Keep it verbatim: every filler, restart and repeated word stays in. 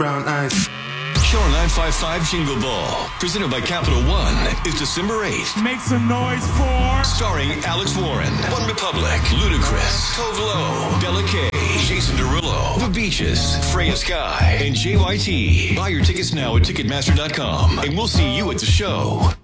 Brown eyes. Channel nine fifty-five Jingle Ball, presented by Capital One, is December eighth. Make some noise for... Starring Alex Warren, One Republic, Ludacris, Tove Lo, Bella K, Jason Derulo, The Beaches, Freya Sky, and J Y T. Buy your tickets now at Ticketmaster dot com, and we'll see you at the show.